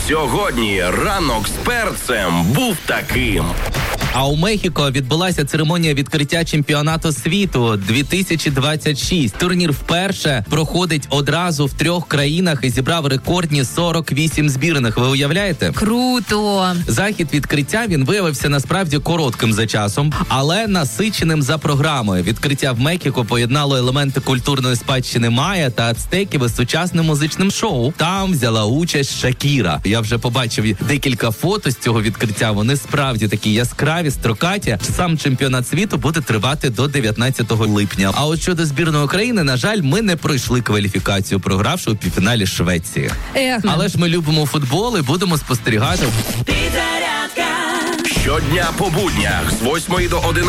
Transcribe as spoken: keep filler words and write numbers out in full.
Сьогодні ранок з перцем був таким. А у Мехіко відбулася церемонія відкриття чемпіонату світу дві тисячі двадцять шість. Турнір вперше проходить одразу в трьох країнах і зібрав рекордні сорок вісім збірних. Ви уявляєте? Круто! Захід відкриття, він виявився насправді коротким за часом, але насиченим за програмою. Відкриття в Мехіко поєднало елементи культурної спадщини майя та ацтеків із сучасним музичним шоу. Там взяла участь Шакіра. Я вже побачив декілька фото з цього відкриття. Вони справді такі яскраві, строкаті. Сам чемпіонат світу буде тривати до дев'ятнадцятого липня. А от щодо збірної України, на жаль, ми не пройшли кваліфікацію, програвши у півфіналі Швеції. Ех. Але ж ми любимо футбол і будемо спостерігати. Щодня по буднях з восьмої до одинадцятої.